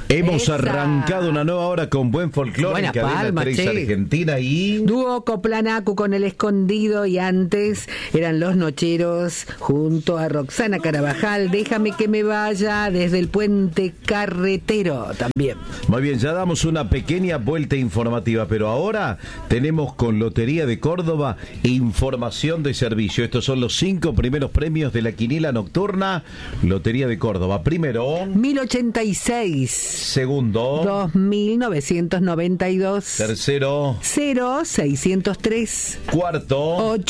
Hemos arrancado una nueva hora con buen folclore en Cadena 3 Argentina y... Dúo Coplanacu con El Escondido, y antes eran Los Nocheros junto a Roxana Carabajal, Déjame que me vaya, desde el Puente Carretero también. Muy bien, ya damos una pequeña vuelta informativa, pero ahora tenemos con Lotería de Córdoba información de servicio. Estos son los 5 primeros premios de la quiniela nocturna Lotería de Córdoba. Primero, 1086. Segundo, 2992. Tercero, 0603. Cuarto,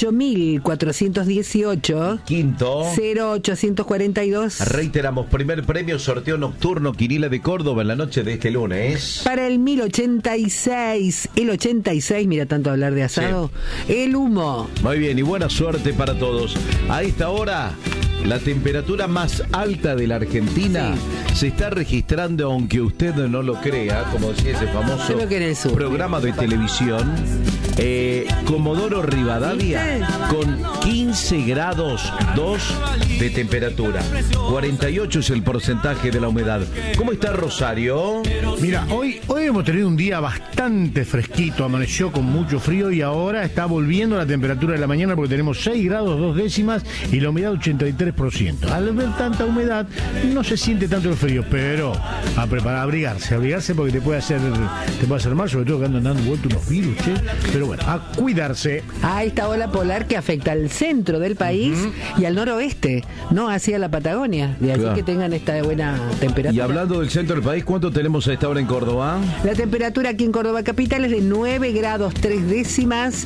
8418. Quinto, 0842. Reiteramos, primer premio, sorteo nocturno quiniela de Córdoba en la noche de este lunes. Para el 1086. El 86, mira tanto hablar de asado. Sí. El humo. Muy bien, y buena suerte para todos. A esta hora, la temperatura más alta de la Argentina se está registrando, aunque usted no lo crea, como decía ese famoso programa de televisión, Comodoro Rivadavia, con 15 grados 2 de temperatura. 48 es el porcentaje de la humedad. ¿Cómo está Rosario? Mira, hoy hemos tenido un día bastante fresquito, amaneció con mucho frío y ahora está volviendo la temperatura de la mañana porque tenemos 6 grados 2 décimas y la humedad 83%. Al ver tanta humedad no se siente tanto el frío, pero a preparar, a abrigarse porque te puede hacer mal, sobre todo que andan dando vuelta unos virus, che. Pero bueno, a cuidarse. A esta ola polar que afecta al centro del país y al noroeste, no hacia la Patagonia, y así que tengan esta buena temperatura. Y hablando del centro del país, ¿cuánto tenemos a esta hora en Córdoba? La temperatura aquí en Córdoba capital es de 9 grados 3 décimas,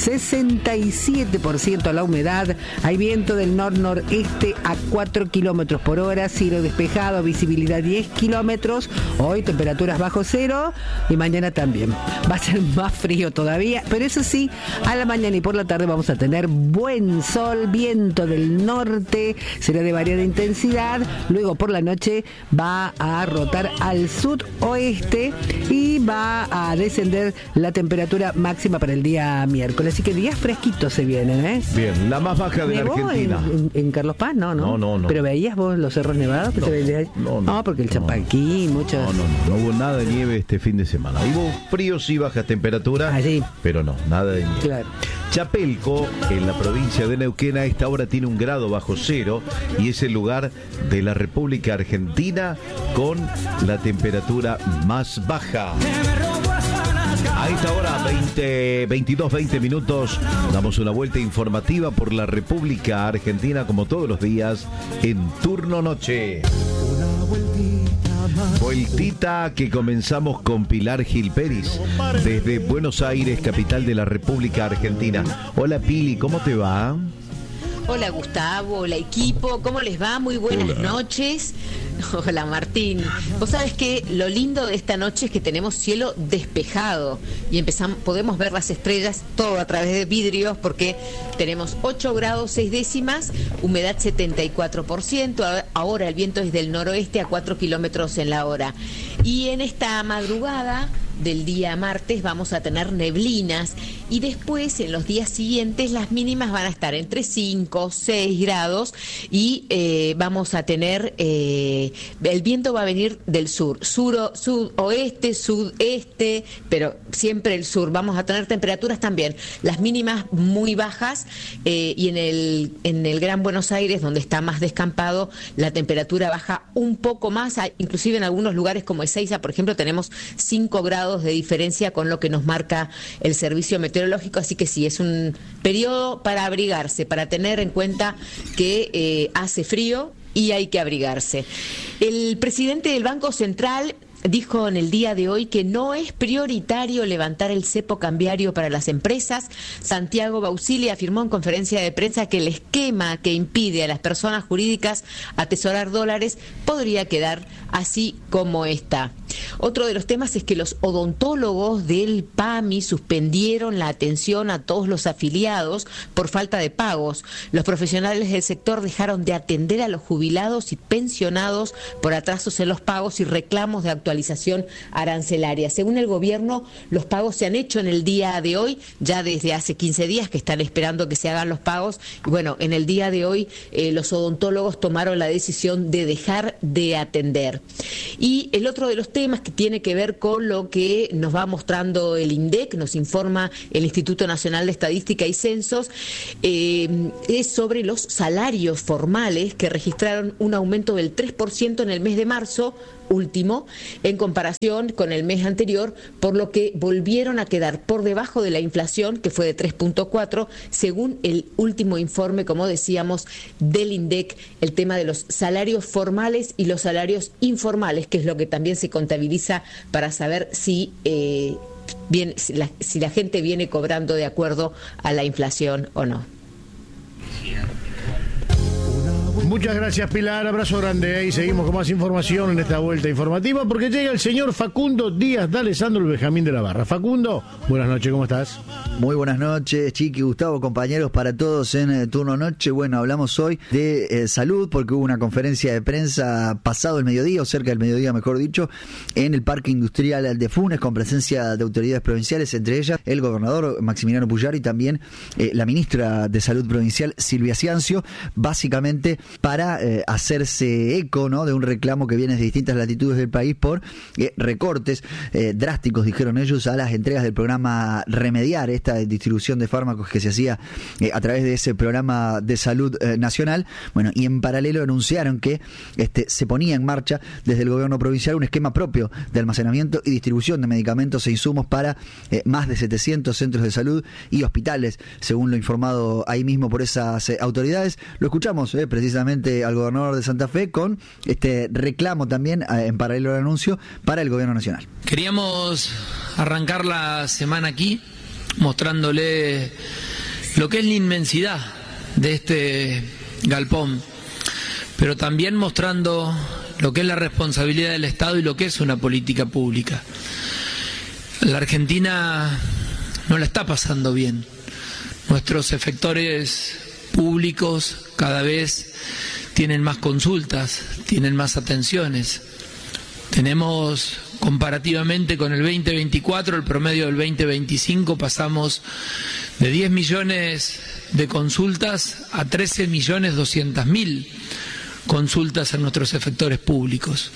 67% la humedad, hay viento del nor-noreste a 4 kilómetros por hora, cielo despejado, visibilidad 10 kilómetros, hoy temperaturas bajo cero y mañana también. Va a ser más frío todavía, pero eso sí, a la mañana y por la tarde vamos a tener buen sol, viento del norte, será de variada intensidad, luego por la noche va a rotar al sudoeste y va a descender la temperatura máxima para el día miércoles, así que días fresquitos se vienen, ¿eh? Bien, la más baja de la Argentina. ¿En Carlos Paz? No. No. ¿Pero veías vos los cerros nevados que se ven de ahí? No, porque el Champaquí, muchos... No hubo nada de nieve este fin de semana. Hubo fríos y bajas temperaturas, pero no, nada de nieve. Claro. Chapelco, en la provincia de Neuquén, a esta hora tiene un grado bajo cero y es el lugar de la República Argentina con la temperatura más baja. A esta hora, 20 minutos, damos una vuelta informativa por la República Argentina, como todos los días, en turno noche. Vueltita que comenzamos con Pilar Gil Peris, desde Buenos Aires, capital de la República Argentina. Hola Pili, ¿cómo te va? Hola Gustavo, hola equipo, ¿cómo les va? Muy buenas noches. Hola Martín. Vos sabés que lo lindo de esta noche es que tenemos cielo despejado y podemos ver las estrellas todo a través de vidrios porque tenemos 8 grados 6 décimas, humedad 74%, ahora el viento es del noroeste a 4 kilómetros en la hora. Y en esta madrugada del día martes vamos a tener neblinas y después en los días siguientes las mínimas van a estar entre 5, 6 grados y vamos a tener, el viento va a venir del sudoeste, sudeste, pero siempre el sur. Vamos a tener temperaturas también, las mínimas muy bajas y en el Gran Buenos Aires, donde está más descampado, la temperatura baja un poco más, inclusive en algunos lugares como Ezeiza, por ejemplo, tenemos 5 grados de diferencia con lo que nos marca el servicio meteorológico, así que sí, es un periodo para abrigarse, para tener en cuenta que hace frío y hay que abrigarse. El presidente del Banco Central dijo en el día de hoy que no es prioritario levantar el cepo cambiario para las empresas. Santiago Bausili afirmó en conferencia de prensa que el esquema que impide a las personas jurídicas atesorar dólares podría quedar así como está. Otro de los temas es que los odontólogos del PAMI suspendieron la atención a todos los afiliados por falta de pagos. Los profesionales del sector dejaron de atender a los jubilados y pensionados por atrasos en los pagos y reclamos de actualización arancelaria. Según el gobierno, los pagos se han hecho en el día de hoy, ya desde hace 15 días que están esperando que se hagan los pagos. Y bueno, en el día de hoy los odontólogos tomaron la decisión de dejar de atender. Y el otro de los temas que tiene que ver con lo que nos va mostrando el INDEC, nos informa el Instituto Nacional de Estadística y Censos, es sobre los salarios formales que registraron un aumento del 3% en el mes de marzo último en comparación con el mes anterior, por lo que volvieron a quedar por debajo de la inflación, que fue de 3.4, según el último informe, como decíamos, del INDEC, el tema de los salarios formales y los salarios informales, que es lo que también se contabiliza para saber si la gente viene cobrando de acuerdo a la inflación o no. Muchas gracias, Pilar, abrazo grande, y seguimos con más información en esta vuelta informativa, porque llega el señor Facundo Díaz de Alessandro, el Benjamín de la Barra. Facundo, buenas noches, ¿cómo estás? Muy buenas noches, Chiqui, Gustavo, compañeros, para todos en Turno Noche. Bueno, hablamos hoy de salud, porque hubo una conferencia de prensa pasado el mediodía, o cerca del mediodía, mejor dicho, en el Parque Industrial de Funes, con presencia de autoridades provinciales, entre ellas el gobernador Maximiliano Puyaro y también la ministra de Salud provincial, Silvia Ciancio, básicamente para hacerse eco, ¿no?, de un reclamo que viene de distintas latitudes del país por recortes drásticos, dijeron ellos, a las entregas del programa Remediar, esta distribución de fármacos que se hacía a través de ese programa de salud nacional. Bueno, y en paralelo anunciaron que se ponía en marcha desde el gobierno provincial un esquema propio de almacenamiento y distribución de medicamentos e insumos para más de 700 centros de salud y hospitales, según lo informado ahí mismo por esas autoridades. Lo escuchamos precisamente al gobernador de Santa Fe con este reclamo también en paralelo al anuncio para el gobierno nacional. Queríamos arrancar la semana aquí mostrándole lo que es la inmensidad de este galpón, pero también mostrando lo que es la responsabilidad del Estado y lo que es una política pública. La Argentina no la está pasando bien. Nuestros efectores públicos cada vez tienen más consultas, tienen más atenciones. Tenemos, comparativamente con el 2024, el promedio del 2025, pasamos de 10 millones de consultas a 13.200.000 consultas en nuestros efectores públicos.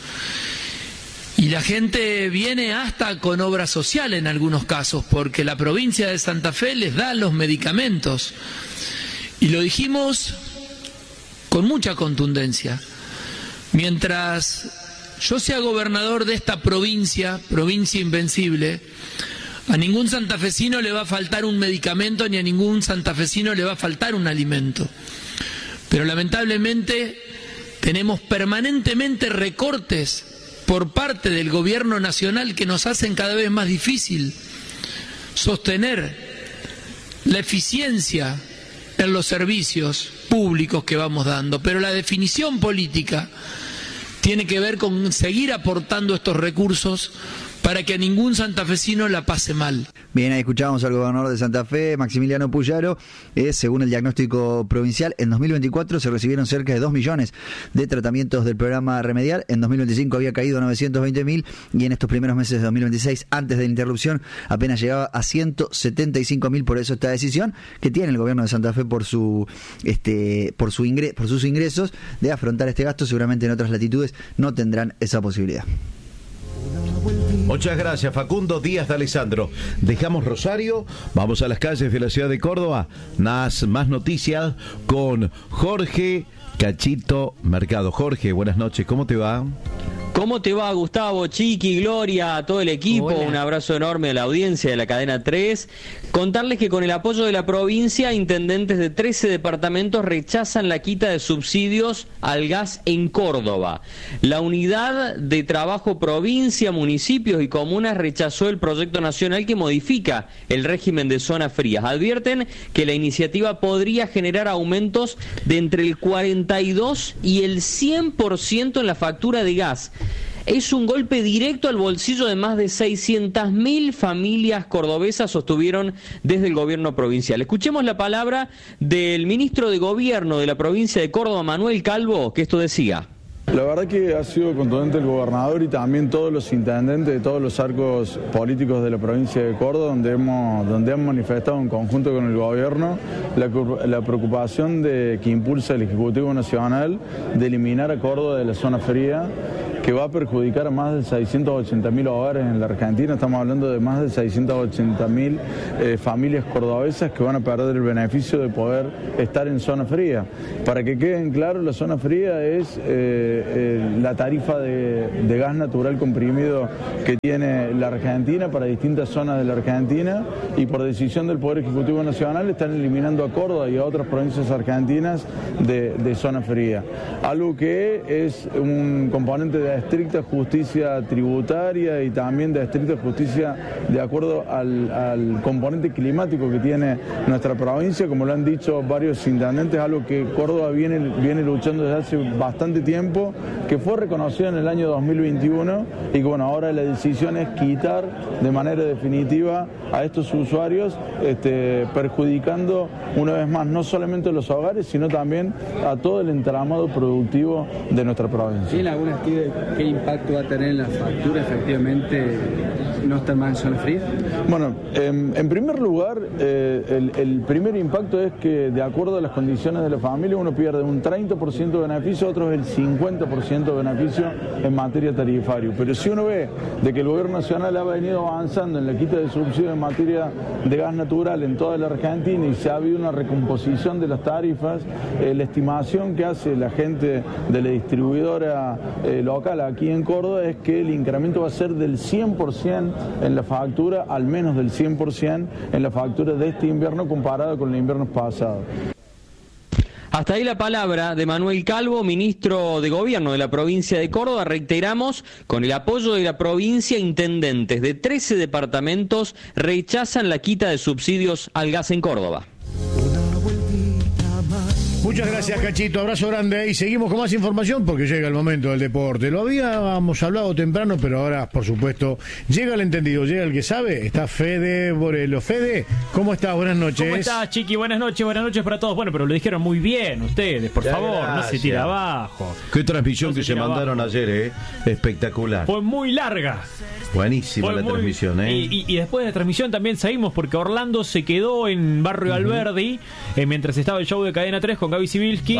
Y la gente viene hasta con obra social en algunos casos, porque la provincia de Santa Fe les da los medicamentos. Y lo dijimos con mucha contundencia. Mientras yo sea gobernador de esta provincia invencible, a ningún santafesino le va a faltar un medicamento, ni a ningún santafesino le va a faltar un alimento. Pero lamentablemente tenemos permanentemente recortes por parte del gobierno nacional que nos hacen cada vez más difícil sostener la eficiencia en los servicios públicos que vamos dando. Pero la definición política tiene que ver con seguir aportando estos recursos para que a ningún santafesino la pase mal. Bien, ahí escuchábamos al gobernador de Santa Fe, Maximiliano Puyaro. Según el diagnóstico provincial, en 2024 se recibieron cerca de 2 millones de tratamientos del programa Remediar. En 2025 había caído a 920.000 y en estos primeros meses de 2026, antes de la interrupción, apenas llegaba a 175.000. Por eso esta decisión que tiene el gobierno de Santa Fe por sus ingresos de afrontar este gasto. Seguramente en otras latitudes no tendrán esa posibilidad. Muchas gracias, Facundo Díaz de Alessandro. Dejamos Rosario, vamos a las calles de la ciudad de Córdoba. Más noticias con Jorge Cachito Mercado. Jorge, buenas noches, ¿cómo te va? ¿Cómo te va, Gustavo, Chiqui, Gloria, a todo el equipo? Hola. Un abrazo enorme a la audiencia de la Cadena 3. Contarles que con el apoyo de la provincia, intendentes de 13 departamentos rechazan la quita de subsidios al gas en Córdoba. La Unidad de Trabajo Provincia, Municipios y Comunas rechazó el proyecto nacional que modifica el régimen de zonas frías. Advierten que la iniciativa podría generar aumentos de entre el 42 y el 100% en la factura de gas. es un golpe directo al bolsillo de más de 600.000 familias cordobesas, sostuvieron desde el gobierno provincial. Escuchemos la palabra del ministro de Gobierno de la provincia de Córdoba, Manuel Calvo, que esto decía. La verdad que ha sido contundente el gobernador y también todos los intendentes de todos los arcos políticos de la provincia de Córdoba, donde han manifestado en conjunto con el gobierno la preocupación que impulsa el Ejecutivo Nacional de eliminar a Córdoba de la zona fría, que va a perjudicar a más de 680.000 hogares en la Argentina. Estamos hablando de más de 680.000 familias cordobesas que van a perder el beneficio de poder estar en zona fría. Para que queden claros, la zona fría es la tarifa de gas natural comprimido que tiene la Argentina para distintas zonas de la Argentina, y por decisión del Poder Ejecutivo Nacional están eliminando a Córdoba y a otras provincias argentinas de zona fría. Algo que es un componente de estricta justicia tributaria y también de estricta justicia de acuerdo al componente climático que tiene nuestra provincia, como lo han dicho varios intendentes, algo que Córdoba viene luchando desde hace bastante tiempo, que fue reconocido en el año 2021 y que bueno, ahora la decisión es quitar de manera definitiva a estos usuarios, perjudicando una vez más no solamente a los hogares, sino también a todo el entramado productivo de nuestra provincia. ¿Tiene alguna estima de qué impacto va a tener en la factura efectivamente no estar más en zona fría? Bueno, en primer lugar, el primer impacto es que de acuerdo a las condiciones de la familia uno pierde un 30% de beneficio, otros el 50% de beneficio en materia tarifaria. Pero si uno ve de que el gobierno nacional ha venido avanzando en la quita de subsidios en materia de gas natural en toda la Argentina y se ha habido una recomposición de las tarifas, la estimación que hace la gente de la distribuidora local aquí en Córdoba es que el incremento va a ser del 100% en la factura, al menos del 100% en la factura de este invierno comparado con el invierno pasado. Hasta ahí la palabra de Manuel Calvo, ministro de Gobierno de la provincia de Córdoba. Reiteramos, con el apoyo de la provincia, intendentes de 13 departamentos rechazan la quita de subsidios al gas en Córdoba. Muchas gracias, Cachito, abrazo grande y seguimos con más información porque llega el momento del deporte. Lo habíamos hablado temprano, pero ahora, por supuesto, llega el entendido, llega el que sabe. Está Fede Borelo. Fede, ¿cómo estás? Buenas noches. ¿Cómo estás, Chiqui? Buenas noches para todos. Bueno, pero lo dijeron muy bien ustedes, por favor, gracias. No se tira abajo. Qué transmisión que se mandaron ayer, espectacular. Fue muy larga. Buenísima la transmisión, Y después de la transmisión también seguimos porque Orlando se quedó en Barrio Alberdi mientras estaba el show de Cadena 3 con Gaby Sibilski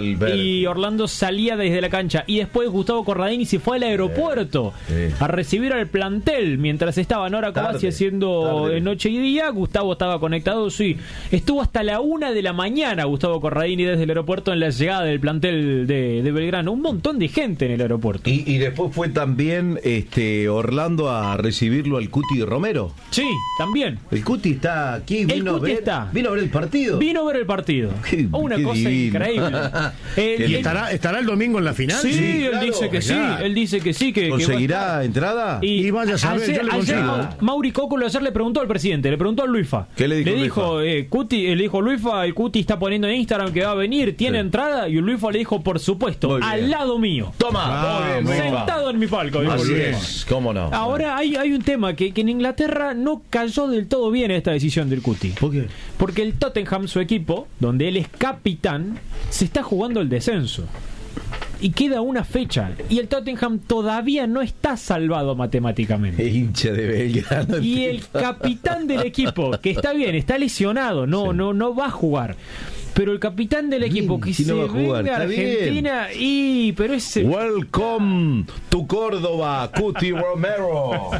y Orlando salía desde la cancha y después Gustavo Corradini se fue al aeropuerto a recibir al plantel mientras estaba Nora Cobasi haciendo noche y día. Gustavo estaba conectado, estuvo hasta la 1 de la mañana Gustavo Corradini desde el aeropuerto en la llegada del plantel de Belgrano. Un montón de gente en el aeropuerto. Y después fue también Orlando a recibirlo al Cuti Romero. Sí, también. El Cuti está aquí, vino a ver el partido. Vino a ver el partido. Una cosa increíble. ¿Y estará el domingo en la final? Sí, él dice que sí. Él dice que sí. ¿Conseguirá entrada? Y vaya a saber, yo le consigo. Mauri Cóculo ayer le preguntó al presidente, le preguntó a Luifa. ¿Qué le dijo? Le dijo Luifa, el Cuti está poniendo en Instagram que va a venir, ¿tiene entrada? Y Luifa le dijo, por supuesto, al lado mío. Toma, sentado en mi palco. Así es, cómo no. Ahora hay un tema que en Inglaterra no cayó del todo bien esta decisión del Cuti. ¿Por qué? Porque el Tottenham, su equipo, donde él es capitán, se está jugando el descenso. Y queda una fecha. Y el Tottenham todavía no está salvado matemáticamente. Hincha de Belgrano. Y el capitán del equipo, que está bien, está lesionado, no va a jugar. Pero el capitán del equipo que si se no venga a Argentina pero ese... Welcome to Córdoba, Cuti Romero.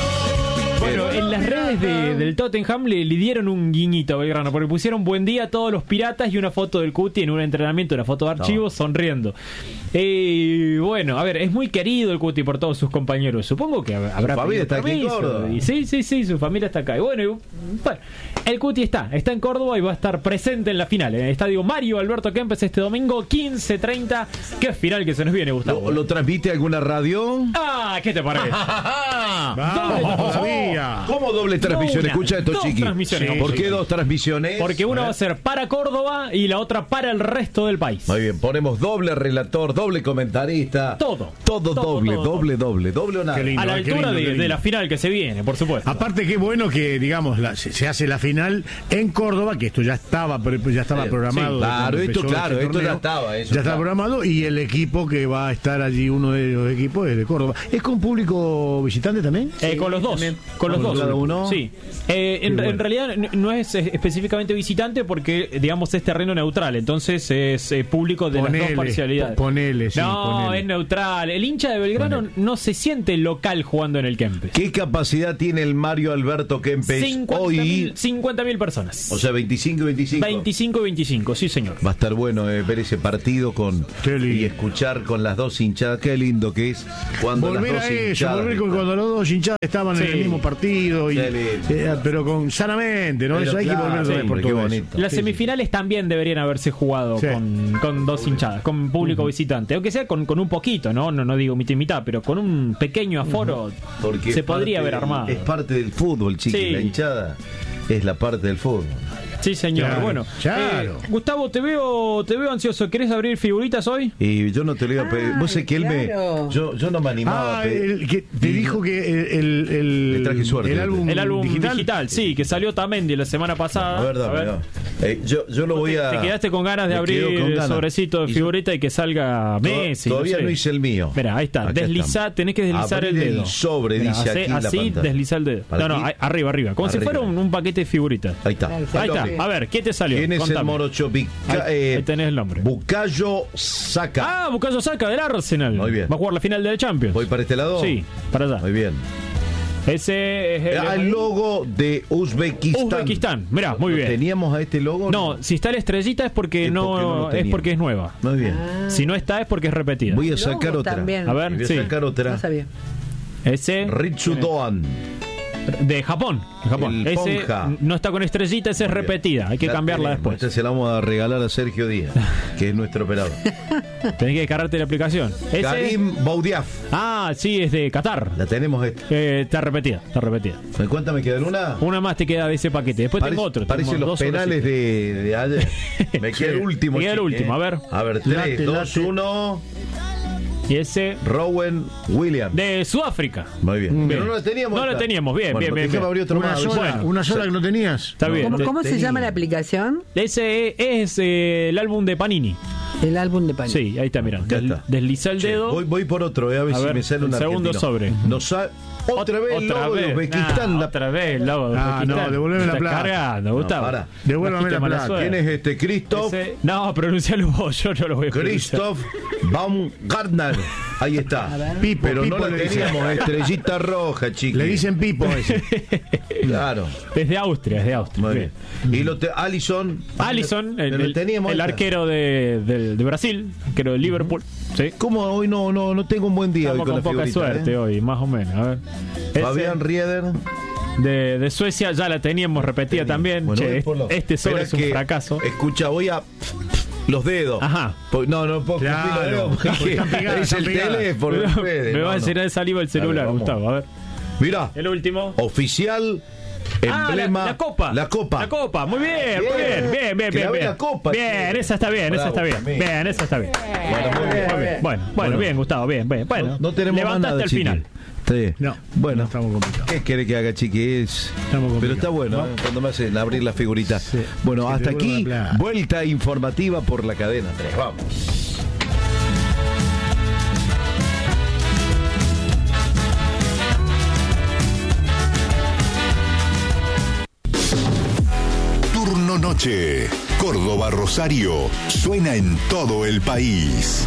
Bueno, en las redes del Tottenham le dieron un guiñito a Belgrano, porque pusieron buen día a todos los piratas y una foto del Cuti en un entrenamiento, una foto de archivo, sonriendo. Bueno, a ver, es muy querido el Cuti por todos sus compañeros. Supongo que habrá familia está aquí en Córdoba. Sí, su familia está acá. Y bueno, el Cuti está en Córdoba y va a estar presente en la final, en el estadio Mario Alberto Kempes este domingo 15:30. Qué final que se nos viene, Gustavo. ¿Lo transmite alguna radio? ¿Qué te parece? Vamos, ¿Cómo doble transmisión? Escucha esto, Chiqui. ¿Por qué 2 transmisiones? Porque una va a ser para Córdoba y la otra para el resto del país. Muy bien, ponemos doble relator, doble comentarista. Todo doble o nada. Lindo, a la altura de la final que se viene, por supuesto. Aparte, qué bueno que, digamos, se hace la final en Córdoba, que esto ya estaba programado. Sí, claro, esto ya estaba. Ya está programado, y el equipo que va a estar allí, uno de los equipos es de Córdoba. ¿Es con público visitante también? Con los dos. Con los dos. Cada uno. Sí. En realidad no es específicamente visitante porque, digamos, es terreno neutral. Entonces es público de las dos parcialidades. Es neutral. El hincha de Belgrano no se siente local jugando en el Kempes. ¿Qué capacidad tiene el Mario Alberto Kempes hoy? 50.000 personas. O sea, 25 y 25. 25 y 25, sí, señor. Va a estar bueno ver ese partido y escuchar con las dos hinchadas. Qué lindo que es cuando volver las dos hinchadas. Volver cuando los dos hinchadas estaban en el mismo partido, pero sanamente, ¿no? Eso hay que volver por todo eso. Las semifinales también deberían haberse jugado con dos hinchadas, con público visitante. Aunque sea con un poquito, no digo mitad y mitad, pero con un pequeño aforo se podría haber armado. Es parte del fútbol, Chiqui. La hinchada es la parte del fútbol. Sí, señor. Claro, bueno, claro. Gustavo, te veo ansioso. ¿Querés abrir figuritas hoy? Y yo no te lo iba a pedir. Vos sé que él yo no me animaba a pedir. Que te dijo que el traje suerte. El álbum digital, sí, que salió Tamendi la semana pasada. A ver. Yo lo voy a... Te quedaste con ganas de abrir el sobrecito de figurita y que salga Messi. Todavía no hice el mío. Mira, ahí está. Tenés que deslizar el dedo. El sobre, dice aquí así, deslizar el dedo. No, arriba. Como si fuera un paquete de figuritas. Ahí está. A ver, ¿qué te salió? ¿Quién es el morocho? Ahí tenés el nombre. Bukayo Saka. Bukayo Saka del Arsenal. Muy bien. Va a jugar la final del Champions. ¿Voy para este lado? Sí, para allá. Muy bien. Ese es el logo de Uzbekistán. Mirá, muy bien. ¿Teníamos a este logo? No, si está la estrellita es porque porque es nueva. Muy bien. Si no está es porque es repetida. Voy a sacar otra. También. A ver, voy a sacar otra. No sabía. Ese Ritsu Doan. De Japón. Ese no está con estrellita, ese es repetida. Hay que cambiarla después. Esta se la vamos a regalar a Sergio Díaz, que es nuestro operador. Tenés que descargarte la aplicación. Karim Boudiaf. Sí, es de Qatar. La tenemos está repetida. ¿Cuántas me quedan? ¿Una? Más te queda de ese paquete. Después tengo otro. Parecen los penales de ayer. Me queda el último. A ver. 3, 2, 1. Y ese Rowan Williams de Sudáfrica. Muy bien. Pero no la teníamos. No la teníamos. Bien. Una sola que no tenías. Está bien. ¿Cómo se llama la aplicación? Ese es el álbum de Panini. El álbum de Panini. Sí, ahí está, mirá. Desliza el dedo. Voy por otro, a ver si me sale un segundo sobre. Otra vez el logo de Uzbekistán. Otra vez el logo de Uzbekistán. No, devuélveme la plata. Cargando, Gustavo. Devuélveme la plata. ¿Quién es Christoph? No, pronuncialo vos, yo no lo voy a pronunciar. Christoph Baumgartner. Ahí está. Pipo, pero no la teníamos, estrellita roja, chicos. Le dicen Pipo ese. Claro. Es de Austria, Muy bien. Y Alisson, el arquero de Brasil, arquero de Liverpool. ¿Sí? ¿Cómo hoy no tengo un buen día? Estamos hoy con poca suerte hoy, más o menos. A ver. Fabián Rieder. De Suecia ya la teníamos repetida también. Bueno, este sobre es un fracaso. Escucha, voy a... Los dedos. Ajá. No puedo claro, los dedos. Es el teléfono. Me va a llenar de saliva el celular, Gustavo. A ver. Mirá. El último. Oficial. Emblema. La copa. La copa. Muy bien. La copa. Bien, esa está bien. Esa está bien. Bueno, bien, Gustavo. Bien. Bueno, no tenemos levantaste nada, al final. Sí. No, bueno, estamos complicados. ¿Qué quiere que haga, chiquis? Pero está bueno, ¿no? Cuando me hacen abrir la figurita. Sí. Bueno, hasta aquí, vuelta informativa por la cadena 3. Vamos. Turno noche. Córdoba Rosario. Suena en todo el país.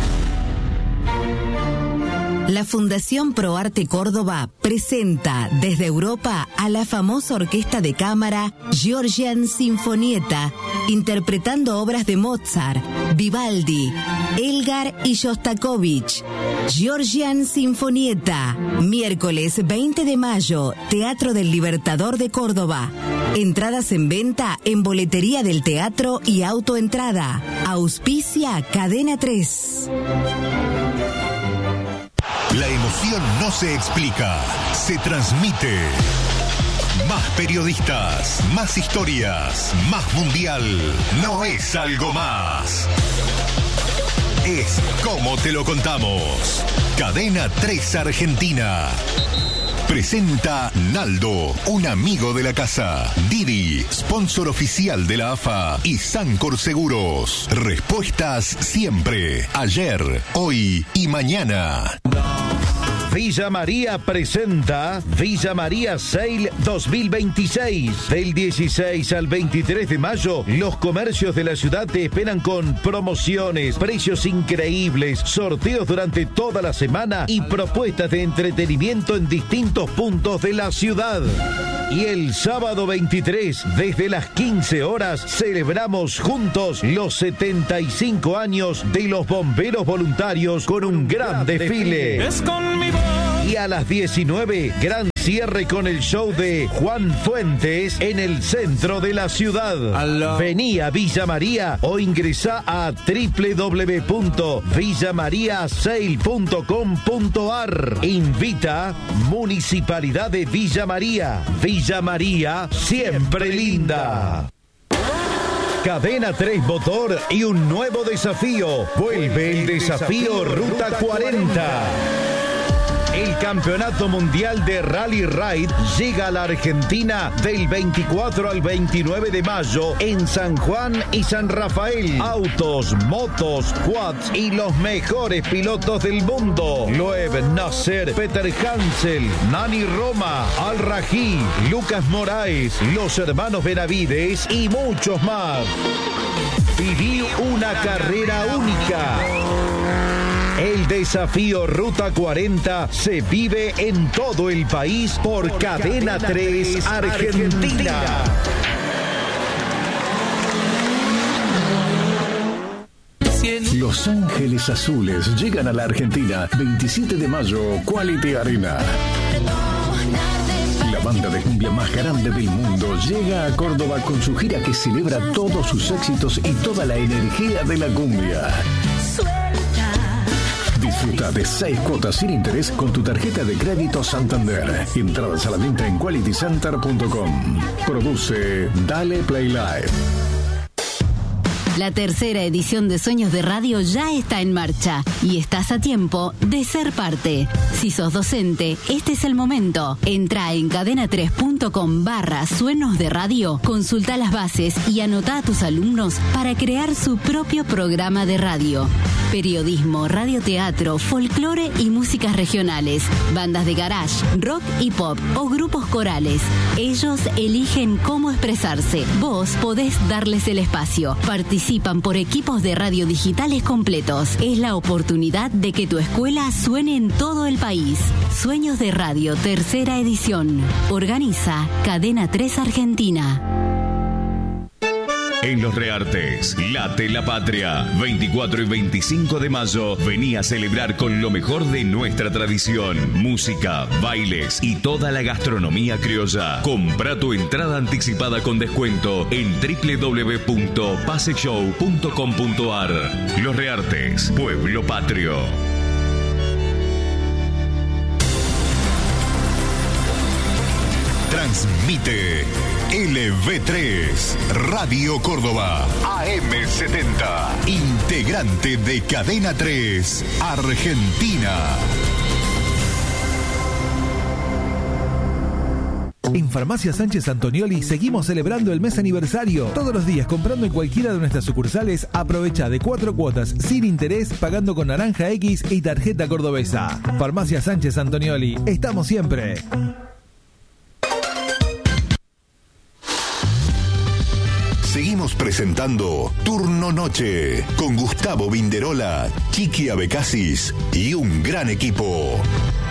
La Fundación ProArte Córdoba presenta desde Europa a la famosa orquesta de cámara Georgian Sinfonietta, interpretando obras de Mozart, Vivaldi, Elgar y Shostakovich. Georgian Sinfonietta, miércoles 20 de mayo, Teatro del Libertador de Córdoba. Entradas en venta en boletería del teatro y autoentrada. Auspicia Cadena 3. La emoción no se explica, se transmite. Más periodistas, más historias, más mundial. No es algo más. Es como te lo contamos. Cadena 3 Argentina. Presenta Naldo, un amigo de la casa. Didi, sponsor oficial de la AFA. Y Sancor Seguros. Respuestas siempre. Ayer, hoy y mañana. Villa María presenta Villa María Sale 2026. Del 16 al 23 de mayo, los comercios de la ciudad te esperan con promociones, precios increíbles, sorteos durante toda la semana y propuestas de entretenimiento en distintos puntos de la ciudad. Y el sábado 23, desde las 15 horas, celebramos juntos los 75 años de los bomberos voluntarios con un gran desfile. Y a las 19, gran cierre con el show de Juan Fuentes en el centro de la ciudad. Vení a Villa María o ingresá a www.villamariasale.com.ar. Invita Municipalidad de Villa María. Villa María, siempre linda. Cadena 3 Motor y un nuevo desafío. Vuelve el desafío Ruta 40. El Campeonato Mundial de Rally Ride llega a la Argentina del 24 al 29 de mayo en San Juan y San Rafael. Autos, motos, quads y los mejores pilotos del mundo. Loeb Nasser, Peter Hansel, Nani Roma, Al Rají, Lucas Moraes, los hermanos Benavides y muchos más. Viví una carrera única. El desafío Ruta 40 se vive en todo el país por Cadena 3 Argentina. Los Ángeles Azules llegan a la Argentina 27 de mayo, Quality Arena. La banda de cumbia más grande del mundo llega a Córdoba con su gira que celebra todos sus éxitos y toda la energía de la cumbia. Disfruta de 6 cuotas sin interés con tu tarjeta de crédito Santander. Entradas a la venta en qualitycenter.com. Produce Dale Play Live. La tercera edición de Sueños de Radio ya está en marcha y estás a tiempo de ser parte. Si sos docente, este es el momento. Entra en cadena3.com/Sueños de Radio, consulta las bases y anota a tus alumnos para crear su propio programa de radio. Periodismo, radioteatro, folclore y músicas regionales, bandas de garage, rock y pop o grupos corales. Ellos eligen cómo expresarse. Vos podés darles el espacio. Participan por equipos de radio digitales completos. Es la oportunidad de que tu escuela suene en todo el país. Sueños de Radio, tercera edición. Organiza Cadena 3 Argentina. En Los Reartes, late la patria. 24 y 25 de mayo, vení a celebrar con lo mejor de nuestra tradición. Música, bailes y toda la gastronomía criolla. Compra tu entrada anticipada con descuento en www.paseshow.com.ar. Los Reartes, pueblo patrio. Transmite LV3, Radio Córdoba, AM70, integrante de Cadena 3, Argentina. En Farmacia Sánchez Antonioli seguimos celebrando el mes aniversario. Todos los días comprando en cualquiera de nuestras sucursales, aprovecha de 4 cuotas sin interés pagando con Naranja X y tarjeta cordobesa. Farmacia Sánchez Antonioli, estamos siempre. Seguimos presentando Turno Noche con Gustavo Vinderola, Chiqui Abecasis y un gran equipo.